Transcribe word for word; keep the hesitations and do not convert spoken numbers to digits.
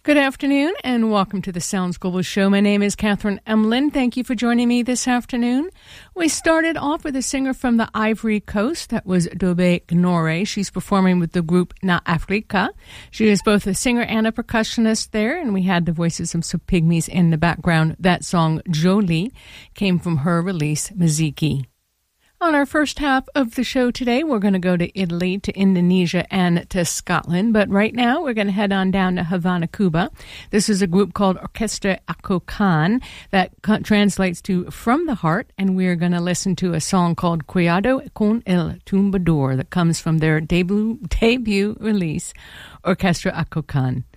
Good afternoon and welcome to the Sounds Global Show. My name is Catherine Emlin. Thank you for joining me this afternoon. We started off with a singer from the Ivory Coast. That was Dobe Gnore. She's performing with the group Na Afrika. She is both a singer and a percussionist there, and we had the voices of some pygmies in the background. That song, Jolie, came from her release, Miziki. On our first half of the show today, we're going to go to Italy, to Indonesia, and to Scotland. But right now, we're going to head on down to Havana, Cuba. This is a group called Orquestra Acocan that co- translates to From the Heart. And we're going to listen to a song called Cuidado con el Tumbador that comes from their debut, debut release, Orquestra Acocan.